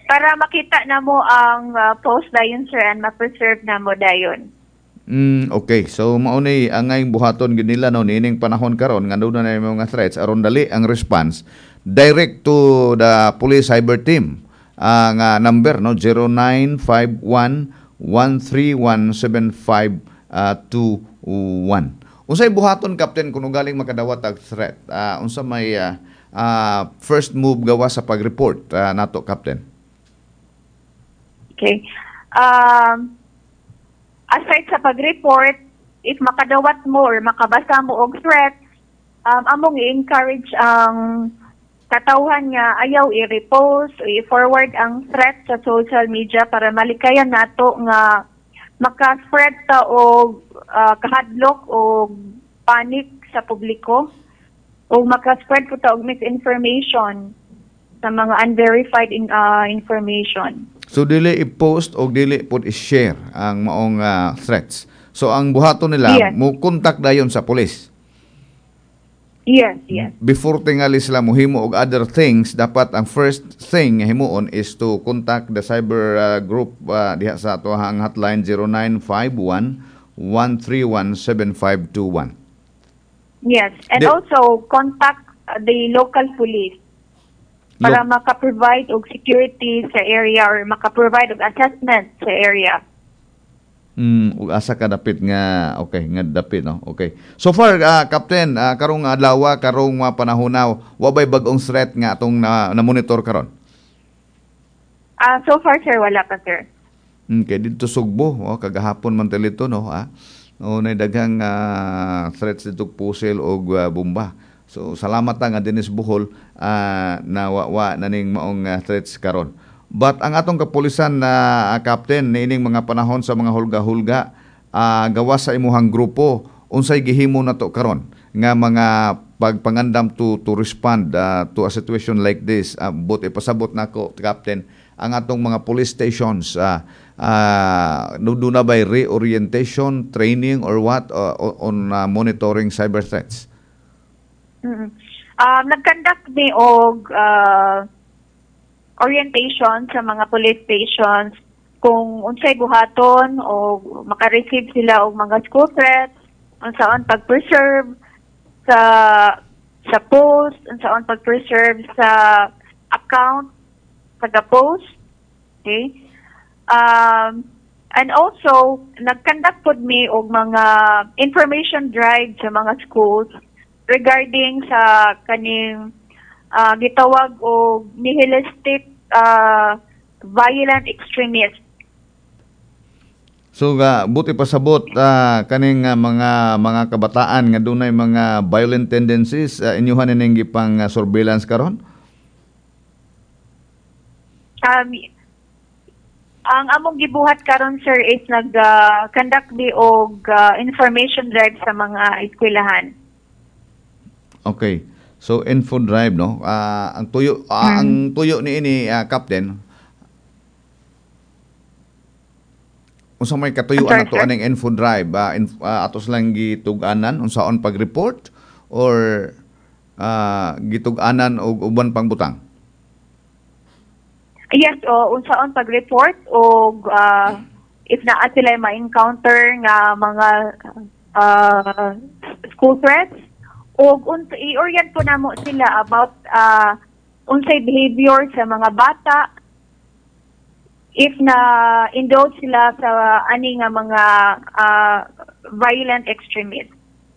Para makita na mo ang post dayon sir and ma-preserve na mo dayon. Okay. So maunay ang ngayong buhaton gid nila no nining panahon karon nga doon na yung mga threats aron dali ang response direct to the police cyber team. Ang number no 0951-131-7521. Unsay buhaton Captain kung galing makadawat og threat? Unsa may first move gawa sa pag-report nato Captain? Okay. Aside sa pag-report, if makadawat mo or makabasa mo og threat, among i-encourage ang katawhan nga ayaw i-repost o i-forward ang threat sa social media para malikayan nato nga maka-spread ta og kahadlok o panic sa publiko o maka-spread po ta og misinformation sa mga unverified information. So dili i-post o dili pud i-share ang maong threats. So ang buhaton nila Yes. mo kontak dayon sa police. Yes. Before tingali sila mohimo og other things, dapat ang first thing nga himuon is to contact the cyber group diha sa atuhang hotline 0951-131-7521. Yes. And also contact the local police para maka-provide og security sa area or maka-provide og assessment sa area. Ug asa ka dapit nga nga dapit no. Okay. So far Captain, karong adlaw karong panahonaw, wa bay bag-ong threat nga atong na monitor karon? So far sir wala pa sir. Okay, dito Sugbo, kagahapon man talito no nay daghang threats dito pusil og bomba. So salamat nga dinis Bohol na wa naning maong threats karon. But ang atong kapulisan na Captain niining mga panahon sa mga hulga-hulga gawa sa imuhang grupo, unsay gihimo nato karon nga mga pagpangandam to respond to a situation like this? But ipasabot nako Captain ang atong mga police stations do na by reorientation, training or what on monitoring cyber threats? Nag-conduct mi og orientation sa mga police stations kung unsay buhaton o maka-receive sila og mga school threats, unsaon pag-preserve sa post, unsaon pag-preserve sa account taga-post. Okay? And also, nag-conduct pod mi og mga information drive sa mga schools regarding sa kaning gitawag o nihilistic violent extremist. So buti pasabot kaning mga kabataan nga dunay mga violent tendencies inyuhan ning gipang surveillance karon? Ang among gibuhat karon sir is nag-conduct di og information drive sa mga eskwelahan. Okay. So info drive no. Ang tuyo niini Captain. Unsa may katuyuan nato aning info drive atos lang gitug-anan unsaon pag-report or gitug-anan og uban pang butang? Yes, unsaon pag-report og if naa sila ma-encounter nga mga school threats og i-orient po namo sila about unsay behavior sa mga bata if na indulge sila sa ani nga mga violent extremists.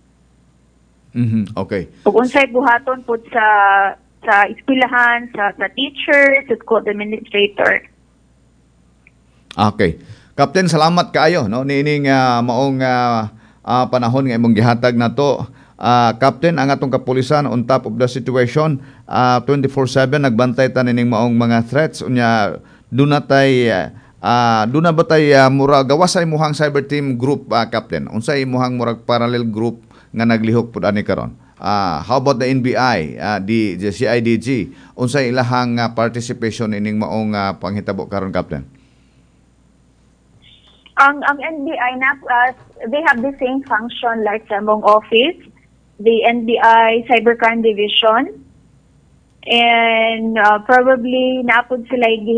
Okay. Ug unsay buhaton pud sa eskwelahan, sa teacher, sa school administrator. Okay. Captain, salamat kaayo no niining maong panahon nga imong gihatag nato. Captain, ang atong kapulisan on top of the situation 24/7 nagbantay ta nining maong mga threats unya duna ba tay mura gawa sa imuhang cyber team group Captain? Unsay imuhang murag parallel group nga naglihok pud ani karon? How about the NBI, the CIDG? Unsay ilahang participation ining maong panghitabo karon Captain? Ang NBI they have the same function like sa among office, the NBI Cybercrime Division, and probably naapod sila